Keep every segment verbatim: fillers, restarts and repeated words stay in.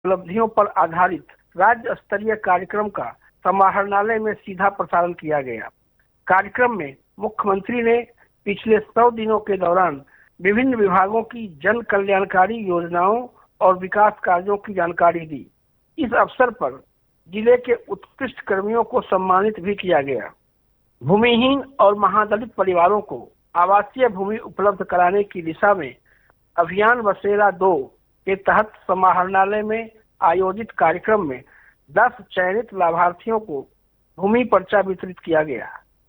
उपलब्धियों पर आधारित राज्य स्तरीय कार्यक्रम का समाहरणालय में सीधा प्रसारण किया गया। कार्यक्रम में मुख्यमंत्री ने पिछले सौ दिनों के दौरान विभिन्न विभागों की जन कल्याणकारी योजनाओं और विकास कार्यों की जानकारी दी। इस अवसर पर जिले के उत्कृष्ट कर्मियों को सम्मानित भी किया गया। भूमिहीन और महादलित परिवारों को आवासीय भूमि उपलब्ध कराने की दिशा में अभियान बसेरा दो के तहत समाहरणालय में आयोजित कार्यक्रम में दस चयनित लाभार्थियों को भूमि पर्चा वितरित किया गया।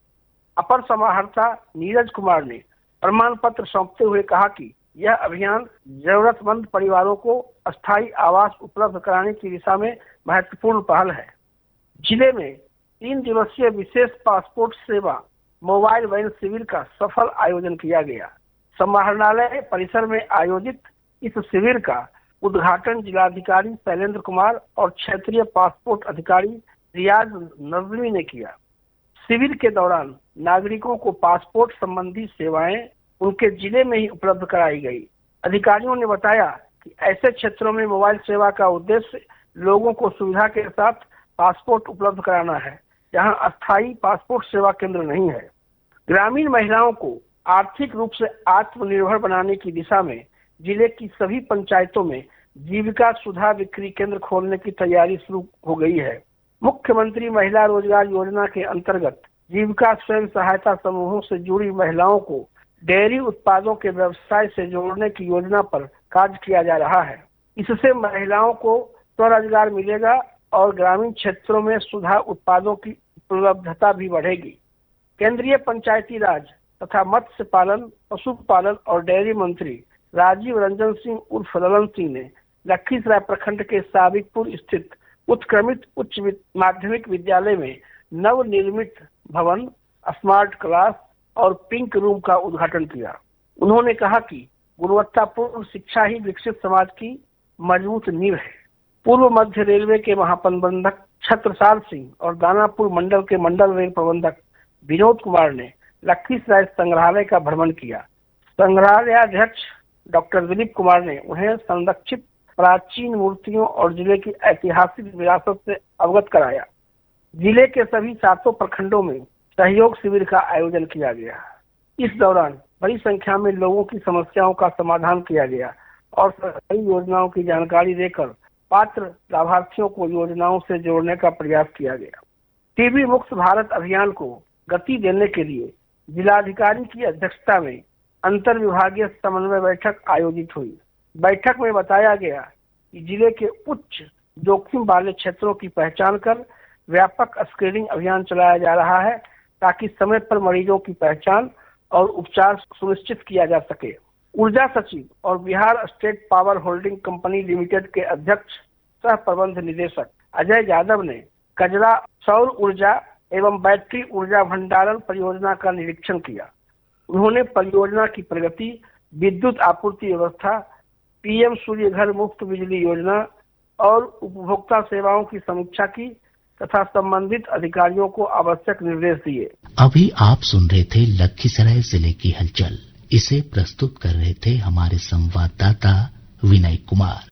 अपर समाहर्ता नीरज कुमार ने प्रमाण पत्र सौंपते हुए कहा कि यह अभियान जरूरतमंद परिवारों को अस्थायी आवास उपलब्ध कराने की दिशा में महत्वपूर्ण पहल है। जिले में तीन दिवसीय विशेष पासपोर्ट सेवा मोबाइल वैन शिविर का सफल आयोजन किया गया। समाहरणालय परिसर में आयोजित इस शिविर का उद्घाटन जिलाधिकारी शैलेंद्र कुमार और क्षेत्रीय पासपोर्ट अधिकारी रियाज नजमी ने किया। शिविर के दौरान नागरिकों को पासपोर्ट संबंधी सेवाएं उनके जिले में ही उपलब्ध कराई गई। अधिकारियों ने बताया कि ऐसे क्षेत्रों में मोबाइल सेवा का उद्देश्य लोगों को सुविधा के साथ पासपोर्ट उपलब्ध कराना है, जहां अस्थायी पासपोर्ट सेवा केंद्र नहीं है। ग्रामीण महिलाओं को आर्थिक रूप से आत्मनिर्भर बनाने की दिशा में जिले की सभी पंचायतों में जीविका सुधा बिक्री केंद्र खोलने की तैयारी शुरू हो गई है। मुख्यमंत्री महिला रोजगार योजना के अंतर्गत जीविका स्वयं सहायता समूहों से जुड़ी महिलाओं को डेयरी उत्पादों के व्यवसाय से जोड़ने की योजना पर कार्य किया जा रहा है। इससे महिलाओं को स्वरोजगार मिलेगा और ग्रामीण क्षेत्रों में सुधा उत्पादों की उपलब्धता भी बढ़ेगी। केंद्रीय पंचायती राज तथा मत्स्य पालन, पशुपालन और डेयरी मंत्री राजीव रंजन सिंह उर्फ ललन सिंह ने लखीसराय प्रखंड के साबिकपुर स्थित उत्क्रमित उच्च माध्यमिक विद्यालय में नवनिर्मित भवन, स्मार्ट क्लास और पिंक रूम का उद्घाटन किया। उन्होंने कहा कि गुणवत्तापूर्ण शिक्षा ही विकसित समाज की मजबूत नींव है। पूर्व मध्य रेलवे के महाप्रबंधक छत्रसाल सिंह और दानापुर मंडल के मंडल रेल प्रबंधक विनोद कुमार ने लखीसराय संग्रहालय का भ्रमण किया। संग्रहालयाध्यक्ष डॉक्टर दिलीप कुमार ने उन्हें संरक्षित प्राचीन मूर्तियों और जिले की ऐतिहासिक विरासत से अवगत कराया। जिले के सभी सातों प्रखंडों में सहयोग शिविर का आयोजन किया गया। इस दौरान बड़ी संख्या में लोगों की समस्याओं का समाधान किया गया और सरकारी योजनाओं की जानकारी देकर पात्र लाभार्थियों को योजनाओं से जोड़ने का प्रयास किया गया। टीबी मुक्त भारत अभियान को गति देने के लिए जिलाधिकारी की अध्यक्षता में अंतर विभागीय समन्वय बैठक आयोजित हुई। बैठक में बताया गया कि जिले के उच्च जोखिम वाले क्षेत्रों की पहचान कर व्यापक स्क्रीनिंग अभियान चलाया जा रहा है, ताकि समय पर मरीजों की पहचान और उपचार सुनिश्चित किया जा सके। ऊर्जा सचिव और Bihar state power holding company limited के अध्यक्ष सह प्रबंध निदेशक अजय यादव ने कजरा सौर ऊर्जा एवं बैटरी ऊर्जा भंडारण परियोजना का निरीक्षण किया। उन्होंने परियोजना की प्रगति, विद्युत आपूर्ति व्यवस्था, पीएम सूर्य घर मुफ्त बिजली योजना और उपभोक्ता सेवाओं की समीक्षा की तथा संबंधित अधिकारियों को आवश्यक निर्देश दिए। अभी आप सुन रहे थे लखीसराय जिले की हलचल। इसे प्रस्तुत कर रहे थे हमारे संवाददाता विनय कुमार।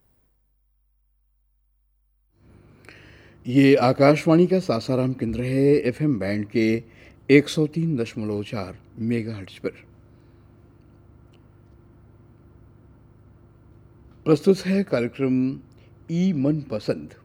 ये आकाशवाणी का सासाराम केंद्र है, एफएम बैंड के एक सौ तीन दशमलव चार मेगाहर्ट्ज पर। प्रस्तुत है कार्यक्रम ई मन पसंद।